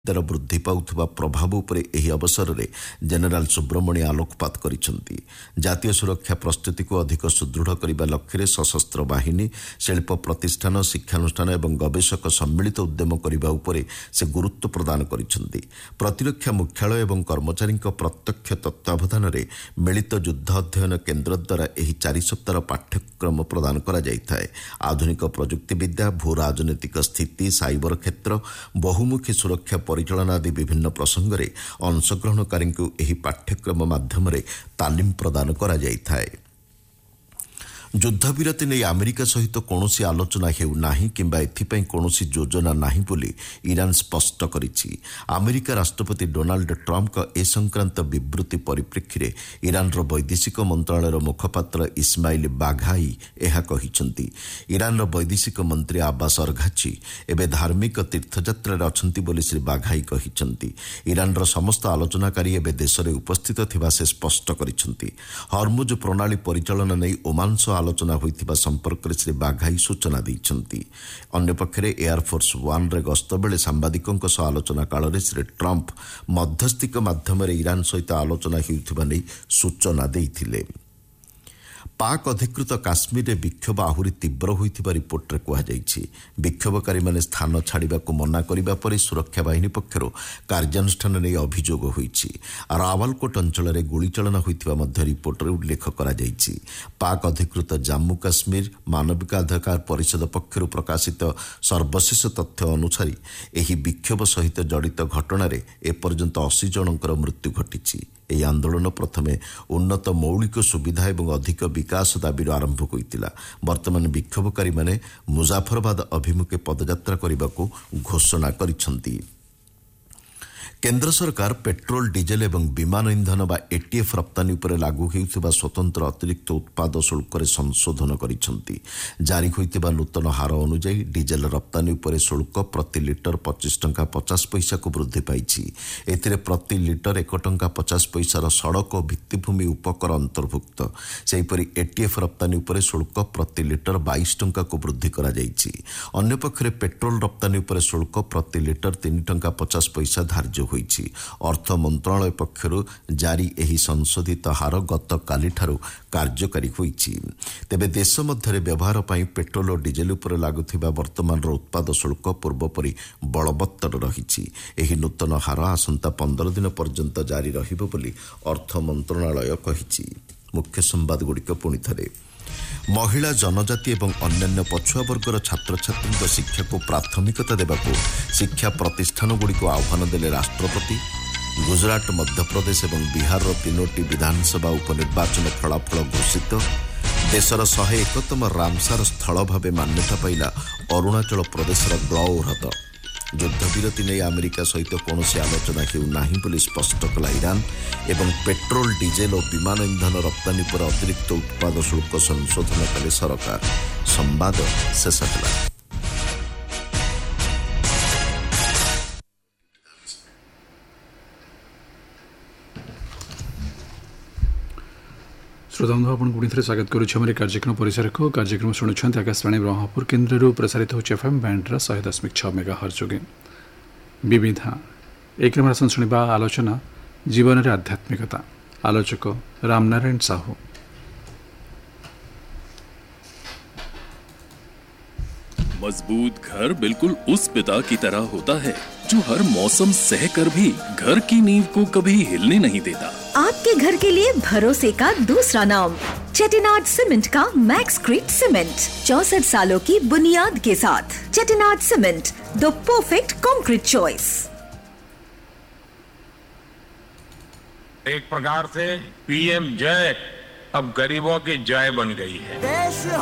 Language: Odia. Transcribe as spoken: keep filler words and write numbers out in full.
ତାର ବୃଦ୍ଧି ପାଉଥିବା ପ୍ରଭାବ ଉପରେ ଏହି ଅବସରରେ ଜେନେରାଲ ସୁବ୍ରମଣ୍ୟ ଆଲୋକପାତ କରିଛନ୍ତି। ଜାତୀୟ ସୁରକ୍ଷା ପ୍ରସ୍ତୁତିକୁ ଅଧିକ ସୁଦୃଢ଼ କରିବା ଲକ୍ଷ୍ୟରେ ସଶସ୍ତ୍ର ବାହିନୀ, ଶିଳ୍ପ ପ୍ରତିଷ୍ଠାନ, ଶିକ୍ଷାନୁଷ୍ଠାନ ଏବଂ ଗବେଷକ ସମ୍ମିଳିତ ଉଦ୍ୟମ କରିବା ଉପରେ ସେ ଗୁରୁତ୍ୱ ପ୍ରଦାନ କରିଛନ୍ତି। ପ୍ରତିରକ୍ଷା ମୁଖ୍ୟାଳୟ ଏବଂ କର୍ମଚାରୀଙ୍କ ପ୍ରତ୍ୟକ୍ଷ ତତ୍ତ୍ୱାବଧାନରେ ମିଳିତ ଯୁଦ୍ଧ ଅଧ୍ୟୟନ କେନ୍ଦ୍ର ଦ୍ୱାରା ଏହି ଚାରି ସପ୍ତାହର ପାଠ୍ୟକ୍ରମ ପ୍ରଦାନ କରାଯାଇଥାଏ। ଆଧୁନିକ ପ୍ରଯୁକ୍ତିବିଦ୍ୟା, ଭୂ ରାଜନୈତିକ ସ୍ଥିତି, ସାଇବର କ୍ଷେତ୍ର, ବହୁମୁଖୀ ସୁରକ୍ଷା ପରିଚାଳନା ଆଦି ବିଭିନ୍ନ ପ୍ରସଙ୍ଗରେ ଅଂଶଗ୍ରହଣକାରୀଙ୍କୁ ଏହି ପାଠ୍ୟକ୍ରମ ମାଧ୍ୟମରେ ତାଲିମ ପ୍ରଦାନ କରାଯାଇଥାଏ। ଯୁଦ୍ଧବିରତି ନେଇ ଆମେରିକା ସହିତ କୌଣସି ଆଲୋଚନା ହେଉ ନାହିଁ କିମ୍ବା ଏଥିପାଇଁ କୌଣସି ଯୋଜନା ନାହିଁ ବୋଲି ଇରାନ ସ୍ପଷ୍ଟ କରିଛି। ଆମେରିକା ରାଷ୍ଟ୍ରପତି ଡୋନାଲ୍ଡ ଟ୍ରମ୍ପଙ୍କ ଏ ସଂକ୍ରାନ୍ତ ବିବୃତ୍ତି ପରିପ୍ରେକ୍ଷୀରେ ଇରାନର ବୈଦେଶିକ ମନ୍ତ୍ରଣାଳୟର ମୁଖପାତ୍ର ଇସ୍ମାଇଲ ବାଘାଇ ଏହା କହିଛନ୍ତି। ଇରାନର ବୈଦେଶିକ ମନ୍ତ୍ରୀ ଆବାସ ଅରଘାଚି ଏବେ ଧାର୍ମିକ ତୀର୍ଥଯାତ୍ରାରେ ଅଛନ୍ତି ବୋଲି ଶ୍ରୀ ବାଘାଇ କହିଛନ୍ତି। ଇରାନର ସମସ୍ତ ଆଲୋଚନାକାରୀ ଏବେ ଦେଶରେ ଉପସ୍ଥିତ ଥିବା ସେ ସ୍ପଷ୍ଟ କରିଛନ୍ତି। ହରମୁଜ ପ୍ରଣାଳୀ ପରିଚାଳନା ନେଇ ଓମାନ ସହ ଆଲୋଚନା ହୋଇଥିବା ସମ୍ପର୍କରେ ଶ୍ରୀ ବାଘାଇ ସୂଚନା ଦେଇଛନ୍ତି। ଅନ୍ୟପକ୍ଷରେ ଏୟାରଫୋର୍ସ ୱାନ୍ରେ ଗସ୍ତ ବେଳେ ସାମ୍ବାଦିକଙ୍କ ସହ ଆଲୋଚନା କାଳରେ ଶ୍ରୀ ଟ୍ରମ୍ପ ମଧ୍ୟସ୍ଥିଙ୍କ ମାଧ୍ୟମରେ ଇରାନ ସହିତ ଆଲୋଚନା ହେଉଥିବା ନେଇ ସୂଚନା ଦେଇଥିଲେ। ପାକ୍ ଅଧିକୃତ କାଶ୍ମୀରରେ ବିକ୍ଷୋଭ ଆହୁରି ତୀବ୍ର ହୋଇଥିବା ରିପୋର୍ଟରେ କୁହାଯାଇଛି। ବିକ୍ଷୋଭକାରୀମାନେ ସ୍ଥାନ ଛାଡ଼ିବାକୁ ମନା କରିବା ପରେ ସୁରକ୍ଷା ବାହିନୀ ପକ୍ଷରୁ କାର୍ଯ୍ୟାନୁଷ୍ଠାନ ନେଇ ଅଭିଯୋଗ ହୋଇଛି। ରାୱାଲକୋଟ ଅଞ୍ଚଳରେ ଗୁଳିଚାଳନା ହୋଇଥିବା ମଧ୍ୟ ରିପୋର୍ଟରେ ଉଲ୍ଲେଖ କରାଯାଇଛି। ପାକ୍ ଅଧିକୃତ ଜାମ୍ମୁ କାଶ୍ମୀର ମାନବିକାଧିକାର ପରିଷଦ ପକ୍ଷରୁ ପ୍ରକାଶିତ ସର୍ବଶେଷ ତଥ୍ୟ ଅନୁସାରେ ଏହି ବିକ୍ଷୋଭ ସହିତ ଜଡ଼ିତ ଘଟଣାରେ ଏପର୍ଯ୍ୟନ୍ତ ଅଶୀ ଜଣଙ୍କର ମୃତ୍ୟୁ ଘଟିଛି। ଏହି ଆନ୍ଦୋଳନ ପ୍ରଥମେ ଉନ୍ନତ ମୌଳିକ ସୁବିଧା ଏବଂ ଅଧିକ ବିକାଶ ଦାବିରୁ ଆରମ୍ଭ ହୋଇଥିଲା। ବର୍ତ୍ତମାନ ବିକ୍ଷୋଭକାରୀମାନେ ମୁଜାଫରବାଦ ଅଭିମୁଖେ ପଦଯାତ୍ରା କରିବାକୁ ଘୋଷଣା କରିଛନ୍ତି। କେନ୍ଦ୍ର ସରକାର ପେଟ୍ରୋଲ, ଡିଜେଲ ଏବଂ ବିମାନ ଇନ୍ଧନ ବା ଏଟିଏଫ୍ ରପ୍ତାନୀ ଉପରେ ଲାଗୁ ହେଉଥିବା ସ୍ୱତନ୍ତ୍ର ଅତିରିକ୍ତ ଉତ୍ପାଦ ଶୁଳ୍କରେ ସଂଶୋଧନ କରିଛନ୍ତି। ଜାରି ହୋଇଥିବା ନୂତନ ହାର ଅନୁଯାୟୀ ଡିଜେଲ ରପ୍ତାନୀ ଉପରେ ଶୁଳ୍କ ପ୍ରତି ଲିଟର ପଚିଶ ଟଙ୍କା ପଚାଶ ପଇସାକୁ ବୃଦ୍ଧି ପାଇଛି। ଏଥିରେ ପ୍ରତି ଲିଟର ଏକ ଟଙ୍କା ପଚାଶ ପଇସାର ସଡ଼କ ଓ ଭିତ୍ତିଭୂମି ଉପକର ଅନ୍ତର୍ଭୁକ୍ତ। ସେହିପରି ଏଟିଏଫ୍ ରପ୍ତାନୀ ଉପରେ ଶୁଳ୍କ ପ୍ରତି ଲିଟର ବାଇଶ ଟଙ୍କାକୁ ବୃଦ୍ଧି କରାଯାଇଛି। ଅନ୍ୟପକ୍ଷରେ ପେଟ୍ରୋଲ ରପ୍ତାନୀ ଉପରେ ଶୁଳ୍କ ପ୍ରତି ଲିଟର ତିନି ଟଙ୍କା ପଚାଶ ପଇସା ଧାର୍ଯ୍ୟ ହୋଇଛି। ଅର୍ଥ ମନ୍ତ୍ରଣାଳୟ ପକ୍ଷରୁ ଜାରି ଏହି ସଂଶୋଧିତ ହାର ଗତକାଲିଠାରୁ କାର୍ଯ୍ୟକାରୀ ହୋଇଛି। ତେବେ ଦେଶ ମଧ୍ୟରେ ବ୍ୟବହାର ପାଇଁ ପେଟ୍ରୋଲ ଓ ଡିଜେଲ ଉପରେ ଲାଗୁଥିବା ବର୍ତ୍ତମାନର ଉତ୍ପାଦ ଶୁଳ୍କ ପୂର୍ବପରି ବଳବତ୍ତର ରହିଛି। ଏହି ନୂତନ ହାର ଆସନ୍ତା ପନ୍ଦର ଦିନ ପର୍ଯ୍ୟନ୍ତ ଜାରି ରହିବ ବୋଲି ଅର୍ଥ ମନ୍ତ୍ରଣାଳୟ କହିଛି। ମୁଖ୍ୟ ସମ୍ବାଦଗୁଡ଼ିକ ପୁଣିଥରେ। ମହିଳା, ଜନଜାତି ଏବଂ ଅନ୍ୟାନ୍ୟ ପଛୁଆ ବର୍ଗର ଛାତ୍ରଛାତ୍ରୀଙ୍କ ଶିକ୍ଷାକୁ ପ୍ରାଥମିକତା ଦେବାକୁ ଶିକ୍ଷା ପ୍ରତିଷ୍ଠାନଗୁଡ଼ିକୁ ଆହ୍ୱାନ ଦେଲେ ରାଷ୍ଟ୍ରପତି। ଗୁଜରାଟ, ମଧ୍ୟପ୍ରଦେଶ ଏବଂ ବିହାରର ତିନୋଟି ବିଧାନସଭା ଉପନିର୍ବାଚନ ଫଳାଫଳ ଘୋଷିତ। ଦେଶର ଶହେ ଏକତମ ରାମସାର ସ୍ଥଳ ଭାବେ ମାନ୍ୟତା ପାଇଲା ଅରୁଣାଚଳ ପ୍ରଦେଶର ଗ୍ଲଉ ହ୍ରଦ। ଯୁଦ୍ଧବିରତି ନେଇ ଆମେରିକା ସହିତ କୌଣସି ଆଲୋଚନା ହେଉ ନାହିଁ ବୋଲି ସ୍ପଷ୍ଟ କଲା ଇରାନ ଏବଂ ପେଟ୍ରୋଲ, ଡିଜେଲ ଓ ବିମାନ ଇନ୍ଧନ ରପ୍ତାନୀ ଉପରେ ଅତିରିକ୍ତ ଉତ୍ପାଦ ଶୁଳ୍କ ସଂଶୋଧନ କଲେ ସରକାର। ସମ୍ବାଦ ଶେଷ ହେଲା। श्रोताबंधु आपन गुणिथरे स्वागत करुछु हमरे कार्यक्रम परिसरको। कार्यक्रम शुणुछन्ते आकाशवाणी ब्रह्मपुर केन्द्रରୁ प्रसारित होछि एफएम बैंडर सौ दशमलव छह मेगाहर्ट्ज जोगे विविधा। एक नंबर आसन शुणिबा आलोचना जीवन रे आध्यात्मिकता। आलोचक रामनारायण साहू। मजबूत घर बिल्कुल उस पिता की तरह होता है जो हर मौसम सहकर भी घर की नींव को कभी हिलने नहीं देता। आपके घर के लिए भरोसे का दूसरा नाम चेटिनाड सीमेंट का मैक्सक्रीट सीमेंट। चौसठ सालों की बुनियाद के साथ Chettinad cement, the perfect concrete choice. एक प्रकार से पीएम जय अब गरीबों की जय बन गई है।